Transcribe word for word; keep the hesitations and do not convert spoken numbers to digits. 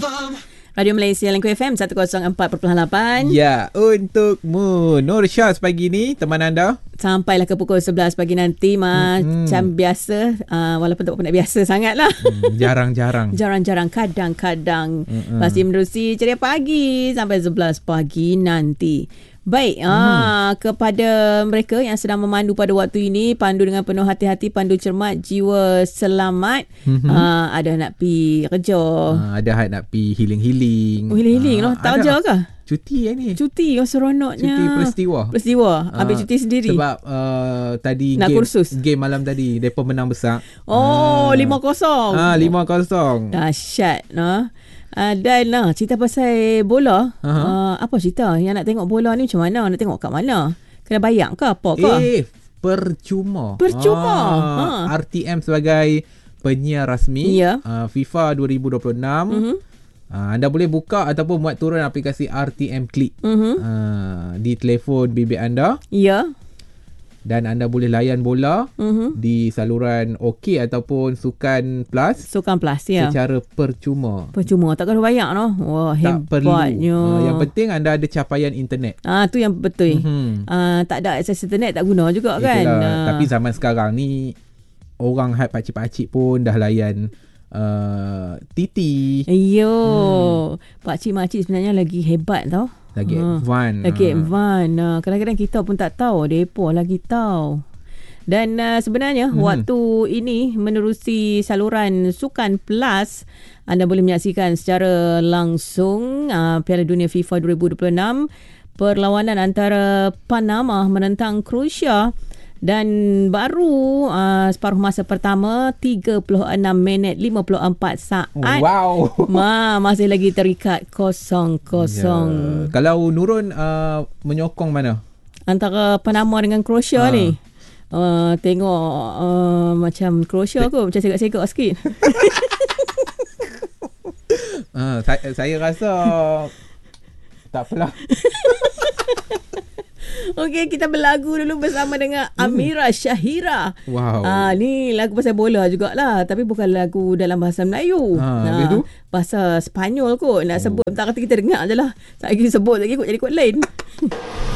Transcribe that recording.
Radio Malaysia Langkawi F M seratus empat perpuluhan lapan. Ya, untukmu Nur Syaz pagi ni teman anda. Sampailah ke pukul sebelas pagi nanti macam hmm. biasa, uh, walaupun tak pernah biasa sangat lah. Hmm, jarang-jarang. Jarang-jarang, kadang-kadang. Hmm. Pasti menerusi ceria pagi sampai sebelas pagi nanti. Baik, hmm. ah, kepada mereka yang sedang memandu pada waktu ini, pandu dengan penuh hati-hati, pandu cermat, jiwa selamat. Hmm. Ah, ada nak pergi kerja. Ah, ada nak pergi healing-healing. Oh, healing-healing ah, loh. Tak kerja ke? Cuti yang ni. Cuti, oh seronoknya. Cuti peristiwa. Peristiwa, ambil uh, cuti sendiri. Sebab uh, tadi nak game, kursus. game malam tadi, mereka menang besar. Oh, lima kosong. Ah, lima kosong. Dahsyat. No? Uh, dan lah, cerita pasal bola. Uh-huh. Uh, apa cerita? Yang nak tengok bola ni macam mana? Nak tengok kat mana? Kena bayar ke apa ke? Eh, percuma. Percuma. Ah, ha. R T M sebagai penyiar rasmi yeah. uh, FIFA dua ribu dua puluh enam. Uh-huh. Uh, anda boleh buka ataupun muat turun aplikasi R T M Click uh-huh. uh, di telefon bimbit anda. Ya. Yeah. Dan anda boleh layan bola uh-huh. di saluran OK ataupun Sukan Plus. Sukan Plus, ya. Secara percuma. Percuma, tak kena bayar no. Wah, tak hebatnya. Perlu. Uh, yang penting anda ada capaian internet. Ah, tu yang betul. Uh-huh. Uh, tak ada akses internet tak guna juga. Itulah, kan. Uh. Tapi zaman sekarang ni orang hype pakcik-pakcik pun dah layan uh, T T. Iyo, hmm. pakcik-makcik sebenarnya lagi hebat tau. Lagi ha. advance. Lagi advance. Ha. Kadang-kadang kita pun tak tahu. Depa lagi tahu. Dan uh, sebenarnya hmm. waktu ini menerusi saluran Sukan Plus, anda boleh menyaksikan secara langsung uh, Piala Dunia FIFA dua ribu dua puluh enam, perlawanan antara Panama menentang Croatia. Dan baru uh, separuh masa pertama tiga puluh enam minit lima puluh empat saat. Wow. Ma, masih lagi terikat kosong kosong. Ya. Kalau Nurun uh, menyokong mana? Antara Panama dengan Croatia ha. ni. Uh, tengok uh, macam Croatia kot, macam segak-segak sikit. uh, saya, saya rasa tak apalah. Okey, kita berlagu dulu bersama dengan Amira Syahira. Wow. Ah, ni lagu pasal bola jugalah, tapi bukan lagu dalam bahasa Melayu. Ha, ah, habis tu? Bahasa Sepanyol kot. Nak sebut, oh. tak kata kita dengar je lah. Tak lagi sebut lagi kot jadi kot lain.